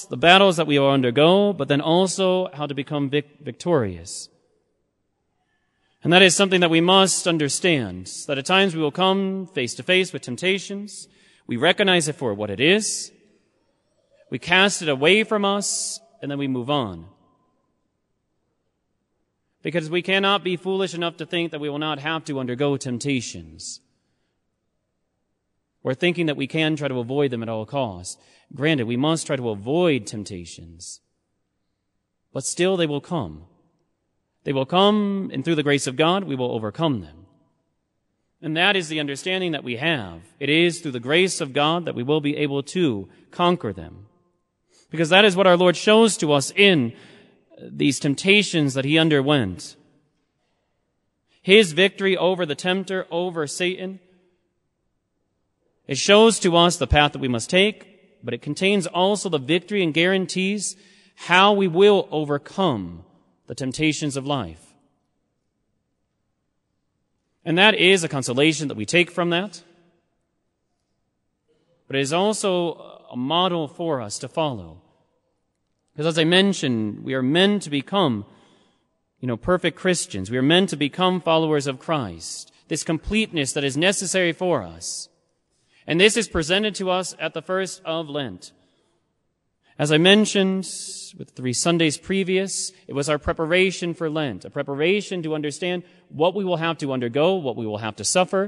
trials, the battles that we will undergo, but then also how to become victorious. And that is something that we must understand, that at times we will come face to face with temptations. We recognize it for what it is. We cast it away from us, and then we move on. Because we cannot be foolish enough to think that we will not have to undergo temptations, or thinking that we can try to avoid them at all costs. Granted, we must try to avoid temptations, but still they will come. They will come, and through the grace of God, we will overcome them. And that is the understanding that we have. It is through the grace of God that we will be able to conquer them. Because that is what our Lord shows to us in these temptations that he underwent. His victory over the tempter, over Satan. It shows to us the path that we must take, but it contains also the victory and guarantees how we will overcome the temptations of life. And that is a consolation that we take from that. But it is also a model for us to follow. Because as I mentioned, we are meant to become, perfect Christians. We are meant to become followers of Christ. This completeness that is necessary for us. And this is presented to us at the first of Lent. As I mentioned with 3 Sundays previous, it was our preparation for Lent, a preparation to understand what we will have to undergo, what we will have to suffer,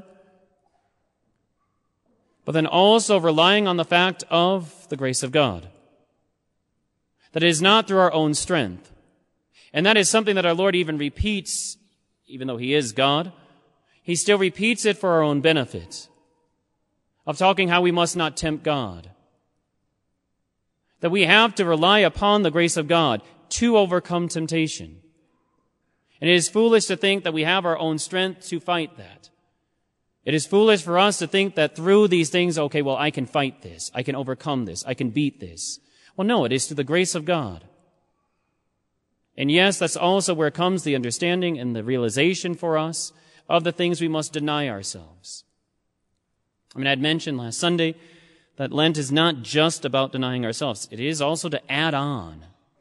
but then also relying on the fact of the grace of God. That it is not through our own strength. And that is something that our Lord even repeats, even though he is God. He still repeats it for our own benefit, of talking how we must not tempt God. That we have to rely upon the grace of God to overcome temptation. And it is foolish to think that we have our own strength to fight that. It is foolish for us to think that through these things, I can fight this, I can overcome this, I can beat this. Well, no, it is through the grace of God. And yes, that's also where comes the understanding and the realization for us of the things we must deny ourselves. I had mentioned last Sunday that Lent is not just about denying ourselves. It is also to add on.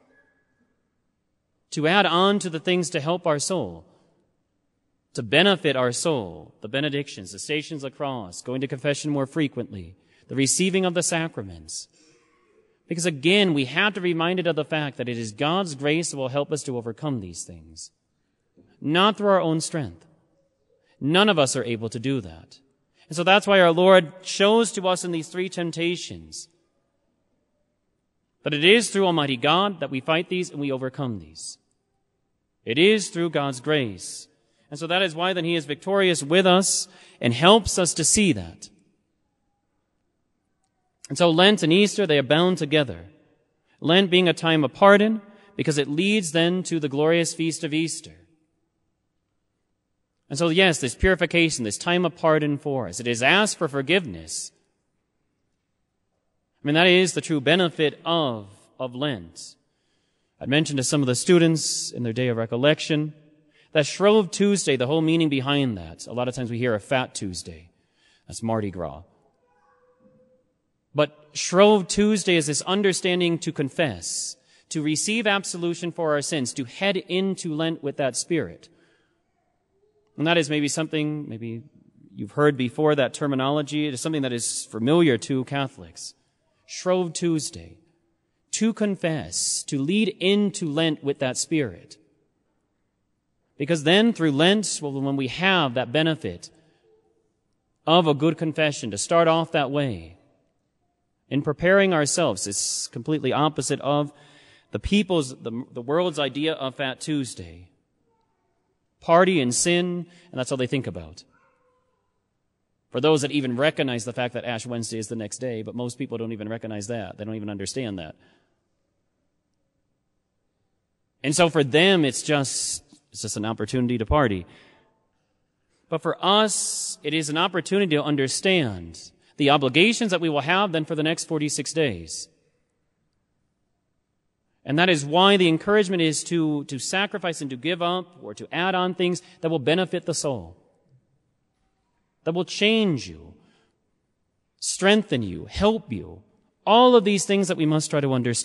To add on to the things to help our soul. To benefit our soul. The benedictions, the Stations of the Cross, going to confession more frequently, the receiving of the sacraments. Because again, we have to be reminded of the fact that it is God's grace that will help us to overcome these things. Not through our own strength. None of us are able to do that. And so that's why our Lord shows to us in these 3 temptations that it is through Almighty God that we fight these and we overcome these. It is through God's grace. And so that is why then he is victorious with us and helps us to see that. And so Lent and Easter, they are bound together. Lent being a time of pardon because it leads then to the glorious feast of Easter. And so, yes, this purification, this time of pardon for us, it is asked for forgiveness. That is the true benefit of Lent. I mentioned to some of the students in their day of recollection that Shrove Tuesday, the whole meaning behind that, a lot of times we hear of Fat Tuesday. That's Mardi Gras. But Shrove Tuesday is this understanding to confess, to receive absolution for our sins, to head into Lent with that spirit. And that is maybe something, maybe you've heard before that terminology. It is something that is familiar to Catholics. Shrove Tuesday. To confess, to lead into Lent with that spirit. Because then through Lent, when we have that benefit of a good confession, to start off that way, in preparing ourselves, it's completely opposite of the world's idea of Fat Tuesday. Party and sin, and that's all they think about. For those that even recognize the fact that Ash Wednesday is the next day, but most people don't even recognize that. They don't even understand that. And so for them, it's just an opportunity to party. But for us, it is an opportunity to understand the obligations that we will have then for the next 46 days. And that is why the encouragement is to sacrifice and to give up or to add on things that will benefit the soul, that will change you, strengthen you, help you. All of these things that we must try to understand.